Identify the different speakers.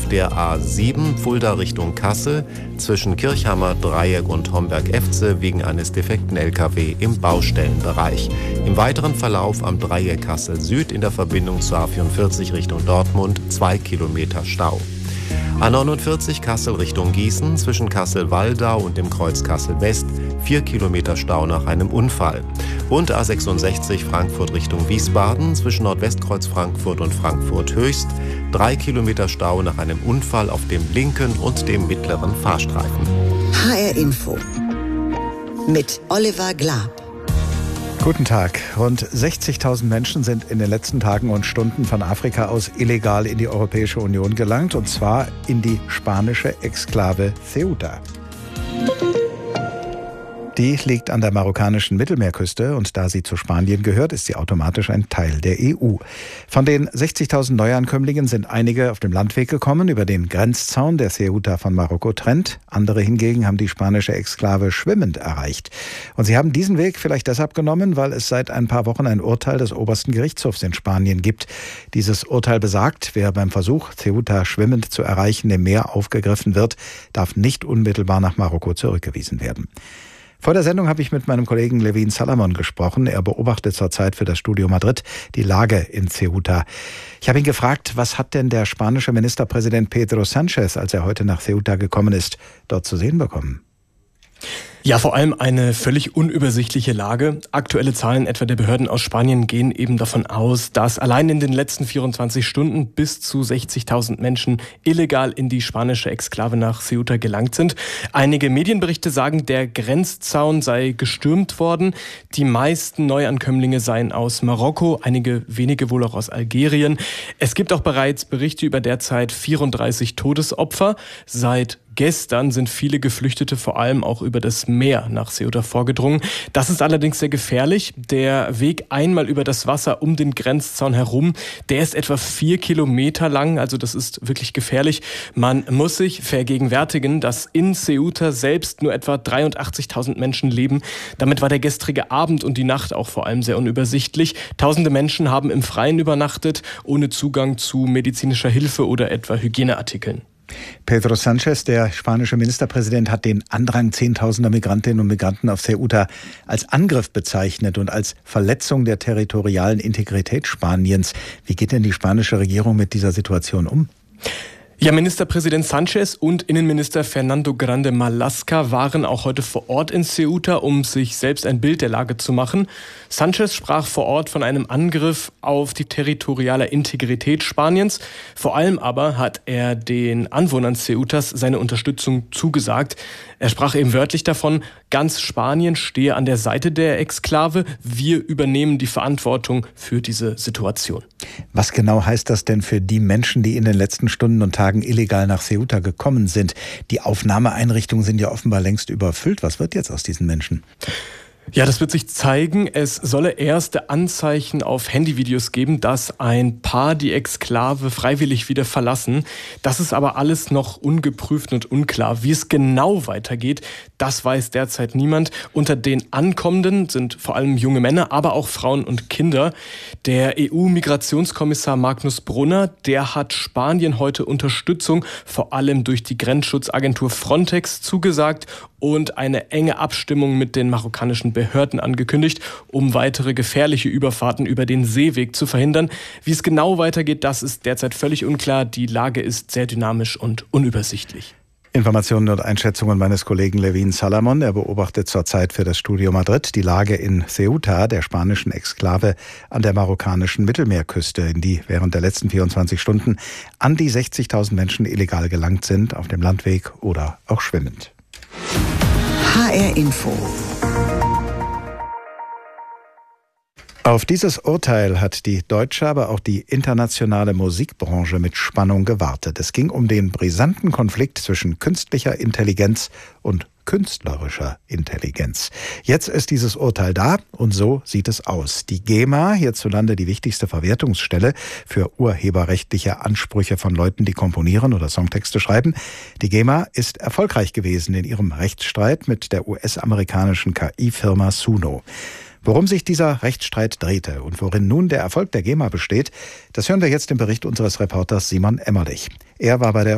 Speaker 1: auf der A7 Fulda Richtung Kassel zwischen Kirchhammer, Dreieck und Homberg-Efze wegen eines defekten LKW im Baustellenbereich. Im weiteren Verlauf am Dreieck Kassel Süd in der Verbindung zur A44 Richtung Dortmund 2 Kilometer Stau. A49 Kassel Richtung Gießen zwischen Kassel-Waldau und dem Kreuz Kassel-West 4 Kilometer Stau nach einem Unfall. Und A66 Frankfurt Richtung Wiesbaden zwischen Nordwestkreuz Frankfurt und Frankfurt Höchst 3 Kilometer Stau nach einem Unfall auf dem linken und dem mittleren Fahrstreifen.
Speaker 2: HR Info mit Oliver Glab.
Speaker 3: Guten Tag. Rund 60.000 Menschen sind in den letzten Tagen und Stunden von Afrika aus illegal in die Europäische Union gelangt, und zwar in die spanische Exklave Ceuta. Die liegt an der marokkanischen Mittelmeerküste, und da sie zu Spanien gehört, ist sie automatisch ein Teil der EU. Von den 60.000 Neuankömmlingen sind einige auf dem Landweg gekommen, über den Grenzzaun, der Ceuta von Marokko trennt. Andere hingegen haben die spanische Exklave schwimmend erreicht. Und sie haben diesen Weg vielleicht deshalb genommen, weil es seit ein paar Wochen ein Urteil des obersten Gerichtshofs in Spanien gibt. Dieses Urteil besagt, wer beim Versuch, Ceuta schwimmend zu erreichen, im Meer aufgegriffen wird, darf nicht unmittelbar nach Marokko zurückgewiesen werden. Vor der Sendung habe ich mit meinem Kollegen Levin Salamon gesprochen. Er beobachtet zurzeit für das Studio Madrid die Lage in Ceuta. Ich habe ihn gefragt, was hat denn der spanische Ministerpräsident Pedro Sánchez, als er heute nach Ceuta gekommen ist, dort zu sehen bekommen?
Speaker 4: Ja, vor allem eine völlig unübersichtliche Lage. Aktuelle Zahlen etwa der Behörden aus Spanien gehen eben davon aus, dass allein in den letzten 24 Stunden bis zu 60.000 Menschen illegal in die spanische Exklave nach Ceuta gelangt sind. Einige Medienberichte sagen, der Grenzzaun sei gestürmt worden. Die meisten Neuankömmlinge seien aus Marokko, einige wenige wohl auch aus Algerien. Es gibt auch bereits Berichte über derzeit 34 Todesopfer. Seit gestern sind viele Geflüchtete vor allem auch über das Meer nach Ceuta vorgedrungen. Das ist allerdings sehr gefährlich. Der Weg einmal über das Wasser um den Grenzzaun herum, der ist etwa 4 Kilometer lang. Also das ist wirklich gefährlich. Man muss sich vergegenwärtigen, dass in Ceuta selbst nur etwa 83.000 Menschen leben. Damit war der gestrige Abend und die Nacht auch vor allem sehr unübersichtlich. Tausende Menschen haben im Freien übernachtet, ohne Zugang zu medizinischer Hilfe oder etwa Hygieneartikeln.
Speaker 3: Pedro Sánchez, der spanische Ministerpräsident, hat den Andrang zehntausender Migrantinnen und Migranten auf Ceuta als Angriff bezeichnet und als Verletzung der territorialen Integrität Spaniens. Wie geht denn die spanische Regierung mit dieser Situation um?
Speaker 4: Ja, Ministerpräsident Sánchez und Innenminister Fernando Grande Marlaska waren auch heute vor Ort in Ceuta, um sich selbst ein Bild der Lage zu machen. Sánchez sprach vor Ort von einem Angriff auf die territoriale Integrität Spaniens. Vor allem aber hat er den Anwohnern Ceutas seine Unterstützung zugesagt. Er sprach eben wörtlich davon, ganz Spanien stehe an der Seite der Exklave. Wir übernehmen die Verantwortung für diese Situation.
Speaker 3: Was genau heißt das denn für die Menschen, die in den letzten Stunden und Tagen illegal nach Ceuta gekommen sind? Die Aufnahmeeinrichtungen sind ja offenbar längst überfüllt. Was wird jetzt aus diesen Menschen?
Speaker 4: Ja, das wird sich zeigen. Es solle erste Anzeichen auf Handyvideos geben, dass ein Paar die Exklave freiwillig wieder verlassen. Das ist aber alles noch ungeprüft und unklar. Wie es genau weitergeht, das weiß derzeit niemand. Unter den Ankommenden sind vor allem junge Männer, aber auch Frauen und Kinder. Der EU-Migrationskommissar Magnus Brunner, der hat Spanien heute Unterstützung, vor allem durch die Grenzschutzagentur Frontex, zugesagt und eine enge Abstimmung mit den marokkanischen Behörden angekündigt, um weitere gefährliche Überfahrten über den Seeweg zu verhindern. Wie es genau weitergeht, das ist derzeit völlig unklar. Die Lage ist sehr dynamisch und unübersichtlich.
Speaker 3: Informationen und Einschätzungen meines Kollegen Levin Salamon. Er beobachtet zurzeit für das Studio Madrid die Lage in Ceuta, der spanischen Exklave an der marokkanischen Mittelmeerküste, in die während der letzten 24 Stunden an die 60.000 Menschen illegal gelangt sind, auf dem Landweg oder auch schwimmend.
Speaker 2: HR Info.
Speaker 3: Auf dieses Urteil hat die deutsche, aber auch die internationale Musikbranche mit Spannung gewartet. Es ging um den brisanten Konflikt zwischen künstlicher Intelligenz und künstlerischer Intelligenz. Jetzt ist dieses Urteil da und so sieht es aus. Die GEMA, hierzulande die wichtigste Verwertungsstelle für urheberrechtliche Ansprüche von Leuten, die komponieren oder Songtexte schreiben, die GEMA ist erfolgreich gewesen in ihrem Rechtsstreit mit der US-amerikanischen KI-Firma Suno. Worum sich dieser Rechtsstreit drehte und worin nun der Erfolg der GEMA besteht, das hören wir jetzt im Bericht unseres Reporters Simon Emmerlich. Er war bei der